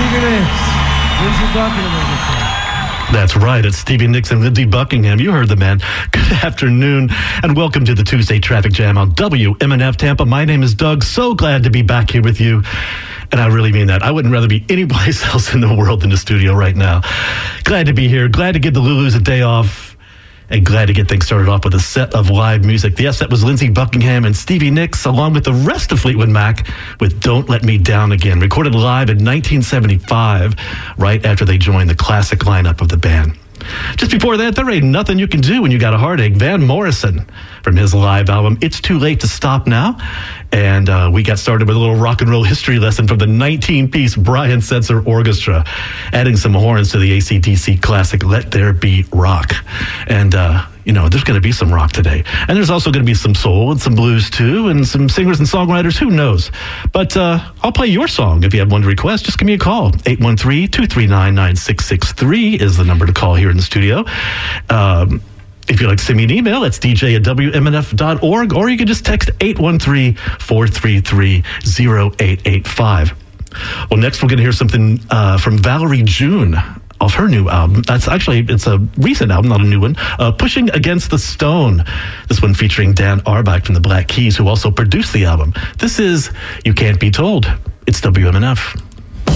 Stevie Nicks, Lindsey Buckingham. That's right. It's Stevie Nicks and Lindsey Buckingham. You heard the man. Good afternoon, and welcome to the Tuesday Traffic Jam on WMNF Tampa. My name is Doug. So glad to be back here with you. And I really mean that. I wouldn't rather be anyplace else in the world than the studio right now. Glad to be here. Glad to give the Lulus a day off. And glad to get things started off with a set of live music. Yes, that was Lindsey Buckingham and Stevie Nicks, along with the rest of Fleetwood Mac, with Don't Let Me Down Again, recorded live in 1975, right after they joined the classic lineup of the band. Just before that, there ain't nothing you can do when you got a heartache. Van Morrison from his live album, It's Too Late to Stop Now. And we got started with a little rock and roll history lesson from the 19-piece Brian Setzer Orchestra, adding some horns to the AC/DC classic, Let There Be Rock. And, there's going to be some rock today. And there's also going to be some soul and some blues, too, and some singers and songwriters. Who knows? But I'll play your song. If you have one to request, just give me a call. 813-239-9663 is the number to call here in the studio. If you'd like to send me an email, it's dj@wmnf.org, or you can just text 813-433-0885. Well, next we're going to hear something from Valerie June off her new album. It's a recent album, not a new one. Pushing Against the Stone. This one featuring Dan Auerbach from the Black Keys, who also produced the album. This is You Can't Be Told. It's WMNF.